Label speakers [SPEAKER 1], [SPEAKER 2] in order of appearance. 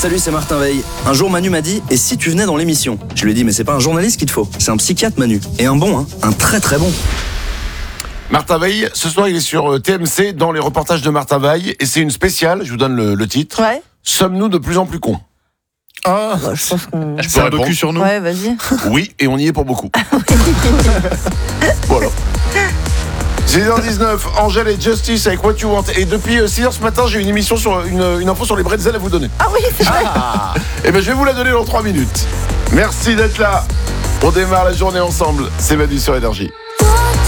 [SPEAKER 1] Salut, c'est Martin Veil. Un jour, Manu m'a dit « Et si tu venais dans l'émission ?» Je lui ai dit « Mais c'est pas un journaliste qu'il te faut, c'est un psychiatre, Manu. Et un bon, hein, un très très bon. »
[SPEAKER 2] Martin Veil, ce soir il est sur TMC dans les reportages de Martin Veil et c'est une spéciale, je vous donne le titre.
[SPEAKER 3] Ouais.
[SPEAKER 2] Sommes-nous de plus en plus cons?
[SPEAKER 3] Bah, je pense qu'on...
[SPEAKER 2] C'est un docu
[SPEAKER 4] sur nous.
[SPEAKER 3] Ouais, vas-y.
[SPEAKER 2] Oui, et on y est pour beaucoup. Voilà. 6h19, Angèle et Justice avec What You Want. Et depuis 6h ce matin, j'ai une émission sur une info sur les bretzels à vous donner.
[SPEAKER 3] Ah oui, c'est vrai.
[SPEAKER 2] Et ben je vais vous la donner dans 3 minutes. Merci d'être là. On démarre la journée ensemble. C'est Manu sur Énergie.